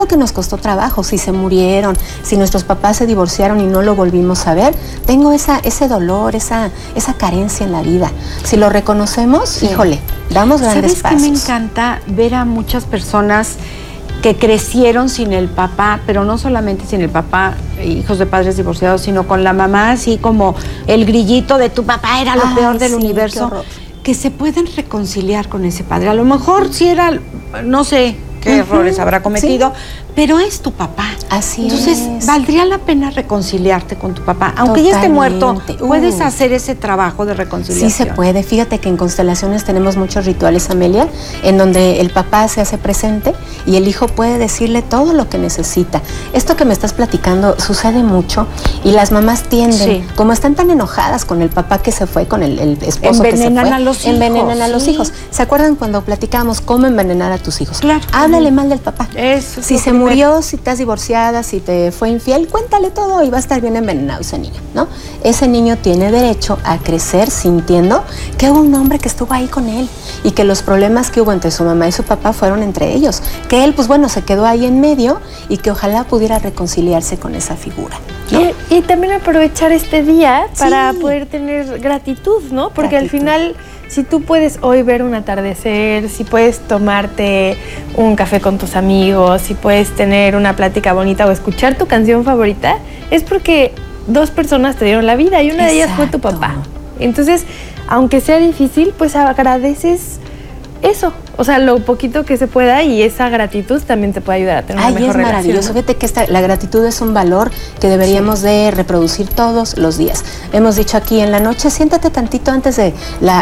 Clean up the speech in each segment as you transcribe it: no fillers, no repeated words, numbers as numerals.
que nos costó trabajo, si se murieron, si nuestros papás se divorciaron y no lo volvimos a ver, tengo ese dolor, esa carencia en la vida. Si lo reconocemos, híjole, damos grandes pasos. ¿Sabes qué me encanta? Ver a muchas personas que crecieron sin el papá, pero no solamente sin el papá, hijos de padres divorciados, sino con la mamá, así como el grillito de tu papá era lo peor del universo, que se pueden reconciliar con ese padre. A lo mejor si era, no sé qué errores habrá cometido, pero es tu papá. Así Entonces, valdría la pena reconciliarte con tu papá. Aunque ya esté muerto, puedes hacer ese trabajo de reconciliación. Sí se puede. Fíjate que en Constelaciones tenemos muchos rituales, Amelia, en donde el papá se hace presente y el hijo puede decirle todo lo que necesita. Esto que me estás platicando sucede mucho y las mamás tienden, como están tan enojadas con el papá que se fue, con el esposo que se fue, envenenan a los hijos. ¿Se acuerdan cuando platicábamos cómo envenenar a tus hijos? Claro. Háblale mal del papá. Eso, si se murió, si estás divorciada, si te fue infiel, cuéntale todo y va a estar bien envenenado ese niño, ¿no? Ese niño tiene derecho a crecer sintiendo que hubo un hombre que estuvo ahí con él y que los problemas que hubo entre su mamá y su papá fueron entre ellos, que él, pues bueno, se quedó ahí en medio y que ojalá pudiera reconciliarse con esa figura, ¿no? Y también aprovechar este día para poder tener gratitud, ¿no? Porque al final, si tú puedes hoy ver un atardecer, si puedes tomarte un café con tus amigos, si puedes tener una plática bonita o escuchar tu canción favorita, es porque dos personas te dieron la vida y una de ellas fue tu papá. Entonces, aunque sea difícil, pues agradeces eso, o sea, lo poquito que se pueda, y esa gratitud también te puede ayudar a tener una mejor relación. Es maravilloso. Fíjate que la gratitud es un valor que deberíamos de reproducir todos los días. Hemos dicho aquí en la noche, siéntate tantito antes de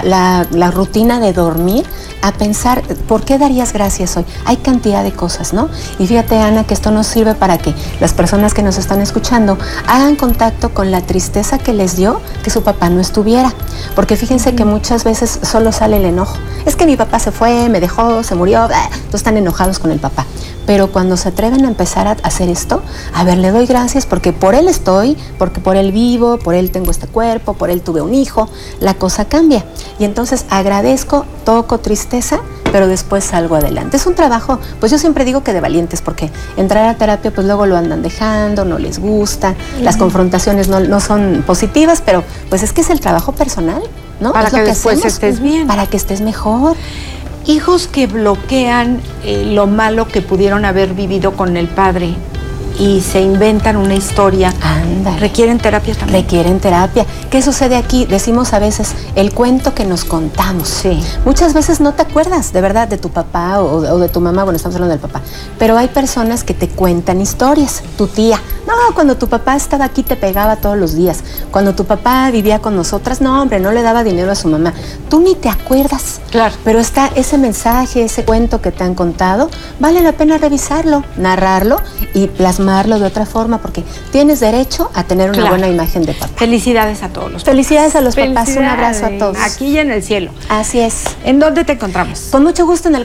la rutina de dormir a pensar, ¿por qué darías gracias hoy? Hay cantidad de cosas, ¿no? Y fíjate, Ana, que esto nos sirve para que las personas que nos están escuchando hagan contacto con la tristeza que les dio que su papá no estuviera. Porque fíjense que muchas veces solo sale el enojo. Es que mi papá se fue, me dejó, se murió, entonces están enojados con el papá. Pero cuando se atreven a empezar a hacer esto, a ver, le doy gracias porque por él estoy, porque por él vivo, por él tengo este cuerpo, por él tuve un hijo, la cosa cambia. Y entonces agradezco, toco tristeza, pero después salgo adelante. Es un trabajo, pues yo siempre digo que de valientes, porque entrar a terapia pues luego lo andan dejando, no les gusta, las confrontaciones no son positivas, pero pues es que es el trabajo personal, ¿no? Para que después estés bien. Para que estés mejor. Hijos que bloquean lo malo que pudieron haber vivido con el padre y se inventan una historia. Ándale. ¿Requieren terapia también? Requieren terapia. ¿Qué sucede aquí? Decimos a veces el cuento que nos contamos. Sí. Muchas veces no te acuerdas de verdad de tu papá o de tu mamá, bueno, estamos hablando del papá, pero hay personas que te cuentan historias. Tu tía, no, cuando tu papá estaba aquí te pegaba todos los días. Cuando tu papá vivía con nosotras, no, hombre, no le daba dinero a su mamá. Tú ni te acuerdas. Claro. Pero está ese mensaje, ese cuento que te han contado, vale la pena revisarlo, narrarlo y plasmarlo de otra forma, porque tienes derecho a tener una buena imagen de papá. Felicidades a todos los papás. Felicidades a los papás, un abrazo a todos. Aquí y en el cielo. Así es. ¿En dónde te encontramos? Con mucho gusto en el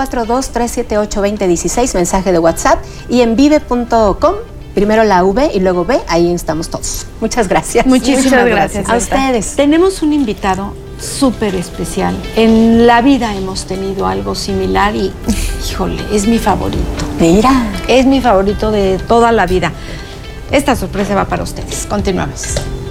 442-378-2016, mensaje de WhatsApp, y en vive.com, primero la V y luego B, ahí estamos todos. Muchas gracias. Muchísimas gracias a ustedes. Tenemos un invitado súper especial. En la vida hemos tenido algo similar y, híjole, es mi favorito. Mira. Es mi favorito de toda la vida. Esta sorpresa va para ustedes. Continuamos.